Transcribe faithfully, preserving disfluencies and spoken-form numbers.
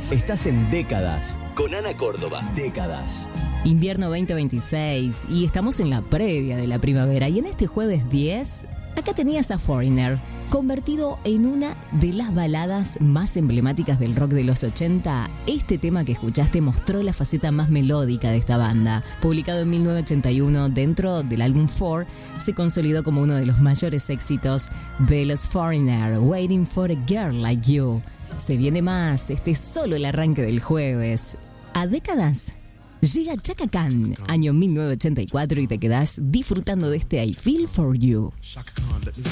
Estás en Décadas con Ana Córdoba. Décadas. Invierno veinte veintiséis y estamos en la previa de la primavera. Y en este jueves diez, acá tenías a Foreigner, convertido en una de las baladas más emblemáticas del rock de los ochenta. Este tema que escuchaste mostró la faceta más melódica de esta banda. Publicado en mil novecientos ochenta y uno dentro del álbum Four, se consolidó como uno de los mayores éxitos de los Foreigner, Waiting for a Girl Like You. Se viene más, este es solo el arranque del jueves. A Décadas llega Chaka Khan, año mil novecientos ochenta y cuatro, y te quedás disfrutando de este I Feel For You.